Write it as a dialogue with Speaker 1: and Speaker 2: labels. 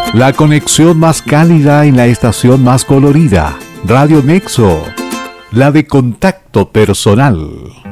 Speaker 1: La conexión más cálida en la estación más colorida. Radio Nexo, la de contacto personal.